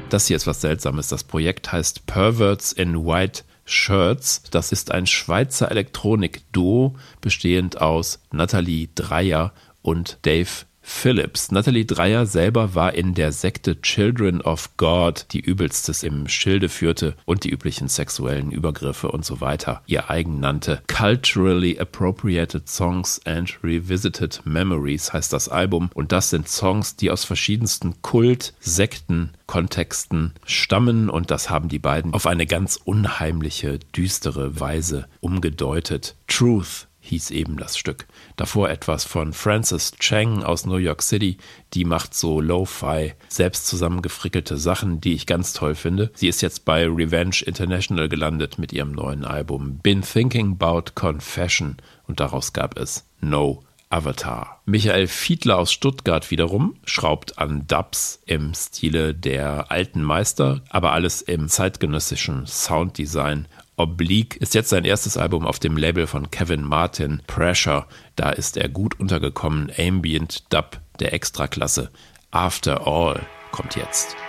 Das hier ist was Seltsames. Das Projekt heißt Perverts in White Shirts. Das ist ein Schweizer Elektronik-Duo, bestehend aus Nathalie Dreyer und Dave Phillips. Nathalie Dreyer selber war in der Sekte Children of God, die Übelstes im Schilde führte und die üblichen sexuellen Übergriffe und so weiter ihr eigen nannte. Culturally Appropriated Songs and Revisited Memories heißt das Album, und das sind Songs, die aus verschiedensten Kult-Sekten-Kontexten stammen, und das haben die beiden auf eine ganz unheimliche, düstere Weise umgedeutet. Truth hieß eben das Stück. Davor etwas von Frances Chang aus New York City. Die macht so Lo-Fi, selbst zusammengefrickelte Sachen, die ich ganz toll finde. Sie ist jetzt bei Revenge International gelandet mit ihrem neuen Album Been Thinking About Confession, und daraus gab es No Avatar. Michael Fiedler aus Stuttgart wiederum schraubt an Dubs im Stile der alten Meister, aber alles im zeitgenössischen Sounddesign. Oblique ist jetzt sein erstes Album auf dem Label von Kevin Martin, Pressure. Da ist er gut untergekommen. Ambient Dub der Extraklasse. After All kommt jetzt.